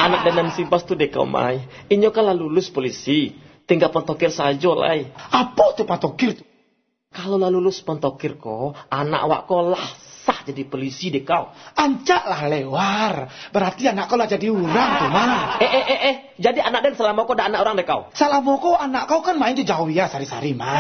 Anak dan simpas tuh deh kau mai. Inyo kan lah lulus polisi. Tinggal pentokir saja lah. Apa tuh pentokir? Kalau lah lulus pentokir kau, anak wak kau lah sah jadi polisi deh kau. Ancak lah lewar. Berarti anak kau lah jadi orang tuh mah. Jadi anak dan selama kau ada anak orang deh kau. Selama kau anak kau kan main di jauh ya sari-sari mah.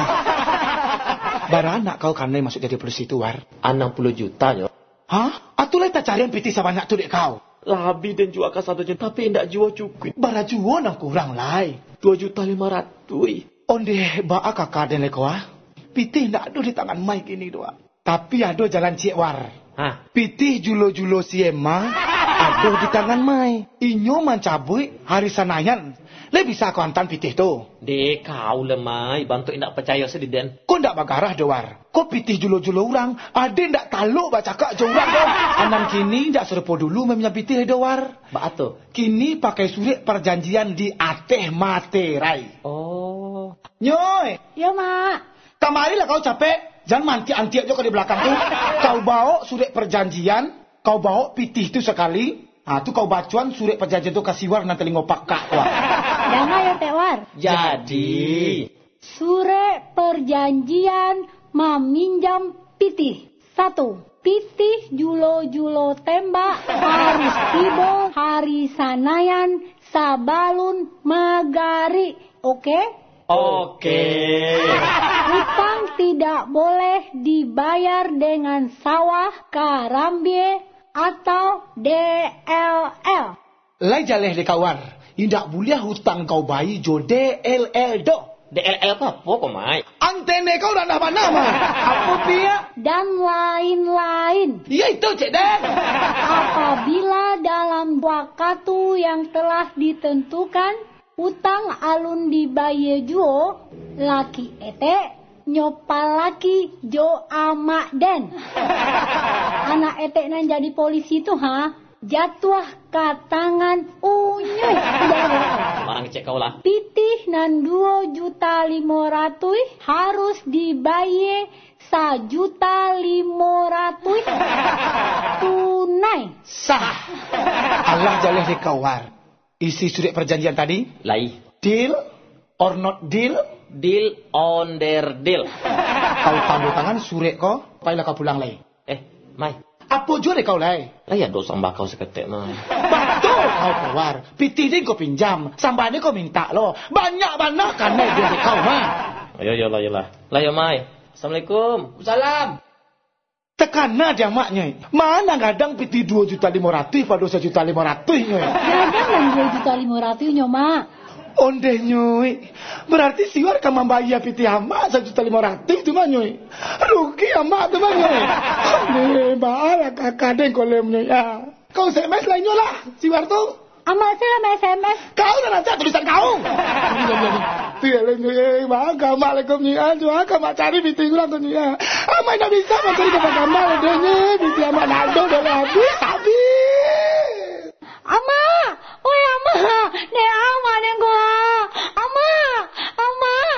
Bara anak kau kan masuk jadi polisi itu war. 60 juta yo. Hah? Atulah tak carian piti sebanyak tu dek kau. Labi dan jual ke 1 juta tapi tidak jual cukup. Bara jual nang kurang lai. 2.500.000. Onde baa kakak dan leko ah. Piti ndak ada di tangan mai kini doa. Tapi ada jalan cik war. Hah? Piti julo-julo si Emma ada di tangan mai. Inyo mencabui hari sanayan. Le bisa kontan pitih tu. Dek kau lemai bantu indak percaya sediden. Kau ndak bagarah doar. Kau pitih julo-julo orang. Ada ndak taluk baca kak jorang doh. Anan kini ndak serupa dulu memnya pitih doar. Ba tu. Kini pakai surat perjanjian di ateh materai. Oh. Nyoy. Ya, Mak. Kamari lah kau capek. Jangan manti-anti aja kau di belakang tu. Kau bawa surat perjanjian. Kau bawa pitih tu sekali. Tu kau bacuan surat perjanjian tu kasih war nanti ngopak kak. Jangan ya, Teh War. Jadi. Surat perjanjian meminjam pitih. 1. Pitih julo-julo tembak harus tiba hari sanayan sabalun magari. Oke? Oke. Hutang tidak boleh dibayar dengan sawah, karambie, atau DLL. Lai jaleh de kawar. Indak boleh hutang kau bayi jo DLL do. DLL apa kau mai? Antene kau dah nama nama. Apa dia? Dan lain-lain. Ya itu cik deh. Apabila dalam waktu yang telah ditentukan, hutang alun dibayar juo, laki ete nyopal laki jo amak den. Anak ete nan jadi polisi tu jatuh ke tangan unyuy. Orang cek kau lah. Pitih nan 2.500.000 harus dibayar 1.500.000 tunai. Sah. Allah jaleh de kawar. Isi surat perjanjian tadi? Lai. Deal or not deal? Deal on their deal. Kau tanda tangan surat kau, payahlah kau pulang lai. Mai. Apa jua deh kau lai? Lah ya dosa bakau seketek mai. Betul kau keluar. Pitih ni kau pinjam, sampai ni kau minta lo. Banyak-banyak kan dia de kau mah. Ayolah. Lah ya mai. Assalamualaikum. Salam. Tekana dia maknya. Mana kadang pitih 2.500.000 pada 1.500.000 nyoy. Kadang 2.500.000 nyo, Mak. Onde nyoy. Berarti siwar ka membayar pitih amak 1.500.000 tu mah nyoy. Rugi amak tu mah nyoy. Onde bahaya kakak den kolem nyoy. Kau SMS lainnya lah siwar tu. Amak saya SMS. Kau dah nanti tulisan kau. Tiada nyoy. Assalamualaikum nyoy. Coba mak cari pitih kurang tu nyoy. Amak nak bisa mak cari kepada amak dia nyoy. Pitih amak nado dah habis.